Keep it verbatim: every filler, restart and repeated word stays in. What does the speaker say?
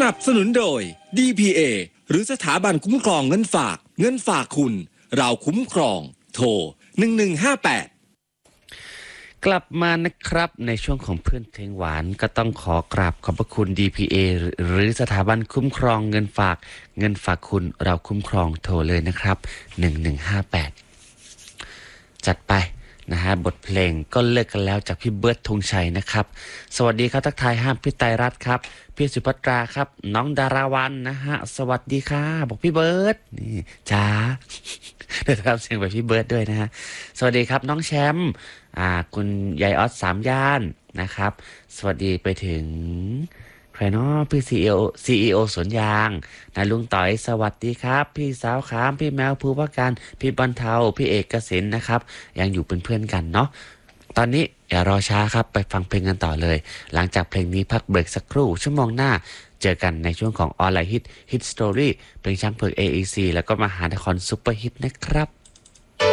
นับสนุนโดย ดี พี เอ หรือสถาบันคุ้มครองเงินฝากเงินฝากคุณเราคุ้มครองโทรหนึ่งหนึ่งห้าแปดกลับมานะครับในช่วงของเพื่อนเพลงหวานก็ต้องขอกราบขอบพระคุณ ดี พี เอ หรือสถาบันคุ้มครองเงินฝากเงินฝากคุณเราคุ้มครองโทรเลยนะครับหนึ่งหนึ่งห้าแปดจัดไปนะฮะบทเพลงก็เลิกกันแล้วจากพี่เบิร์ดธงชัยนะครับสวัสดีครับทักทายห้ามพี่ไตรรัตน์ครับพี่สุภัตราครับน้องดาราวันนะฮะสวัสดีค่ะบอกพี่เบิร์ดนี่จ้าเดี๋ยวทำเสียงแบบพี่เบิร์ดด้วยนะฮะสวัสดีครับน้องแชมป์อ่าคุณยายออสสามย่านนะครับสวัสดีไปถึงใครเนาะพี่ซีอีโอซีอีโอสวนยางนะลุงต่อยสวัสดีครับพี่สาวขามพี่แมวภูวการพี่บรรเทาพี่เอกเกษณนะครับยังอยู่เป็นเพื่อนกันเนาะตอนนี้อย่ารอช้าครับไปฟังเพลงกันต่อเลยหลังจากเพลงนี้พักเบรกสักครู่ชั่วโมงหน้าเจอกันในช่วงของออนไลน์ฮิตฮิตสตอรี่เพลงช้างเผือก เอ อี ซี แล้วก็มหานครซุปเปอร์ฮิตนะครับ